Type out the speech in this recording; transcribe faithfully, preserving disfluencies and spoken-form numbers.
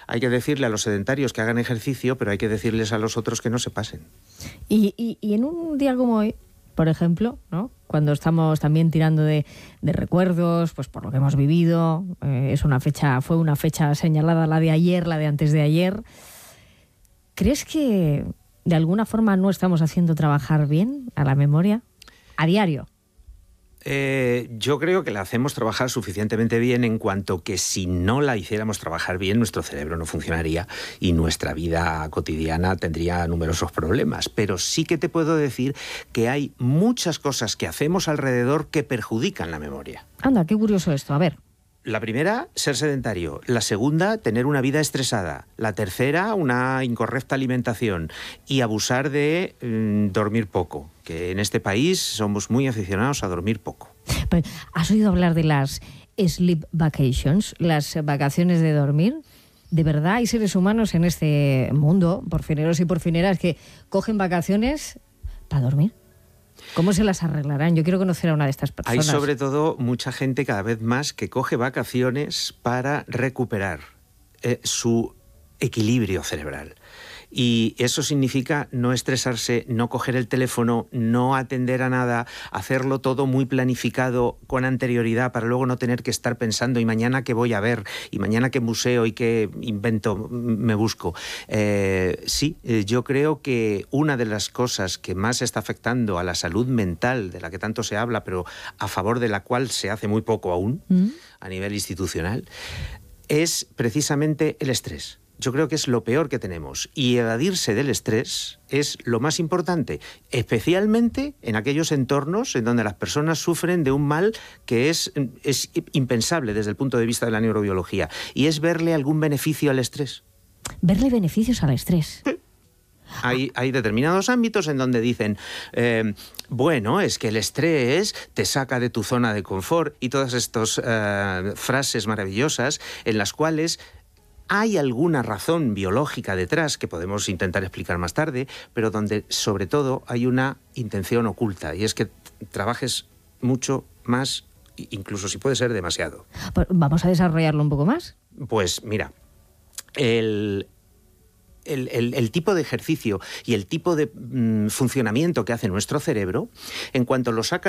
hay que decirle a los sedentarios que hagan ejercicio, pero hay que decirles a los otros que no se pasen. Y, y, y en un día como hoy, por ejemplo, ¿no? Cuando estamos también tirando de, de recuerdos, pues por lo que hemos vivido, eh, es una fecha, fue una fecha señalada, la de ayer, la de antes de ayer. ¿Crees que de alguna forma no estamos haciendo trabajar bien a la memoria a diario? Eh, yo creo que la hacemos trabajar suficientemente bien, en cuanto que si no la hiciéramos trabajar bien, nuestro cerebro no funcionaría y nuestra vida cotidiana tendría numerosos problemas. Pero sí que te puedo decir que hay muchas cosas que hacemos alrededor que perjudican la memoria. Anda, qué curioso esto. A ver. La primera, ser sedentario. La segunda, tener una vida estresada. La tercera, una incorrecta alimentación. Y abusar de mmm, dormir poco, que en este país somos muy aficionados a dormir poco. ¿Has oído hablar de las sleep vacations, las vacaciones de dormir? ¿De verdad hay seres humanos en este mundo, porfineros y porfineras, que cogen vacaciones para dormir? ¿Cómo se las arreglarán? Yo quiero conocer a una de estas personas. Hay sobre todo mucha gente cada vez más que coge vacaciones para recuperar eh, su equilibrio cerebral. Y eso significa no estresarse, no coger el teléfono, no atender a nada, hacerlo todo muy planificado con anterioridad para luego no tener que estar pensando y mañana qué voy a ver, y mañana qué museo y qué invento me busco. Eh, sí, yo creo que una de las cosas que más está afectando a la salud mental, de la que tanto se habla, pero a favor de la cual se hace muy poco aún, ¿Mm? a nivel institucional, es precisamente el estrés. Yo creo que es lo peor que tenemos, y evadirse del estrés es lo más importante, especialmente en aquellos entornos en donde las personas sufren de un mal que es, es impensable desde el punto de vista de la neurobiología, y es verle algún beneficio al estrés. Verle beneficios al estrés. Hay, hay determinados ámbitos en donde dicen, eh, bueno, es que el estrés te saca de tu zona de confort, y todas estas eh, frases maravillosas en las cuales hay alguna razón biológica detrás que podemos intentar explicar más tarde, pero donde sobre todo hay una intención oculta, y es que trabajes mucho más, incluso si puede ser demasiado. ¿Vamos a desarrollarlo un poco más? Pues mira, el... El, el, el tipo de ejercicio y el tipo de mm, funcionamiento que hace nuestro cerebro, en cuanto lo sacas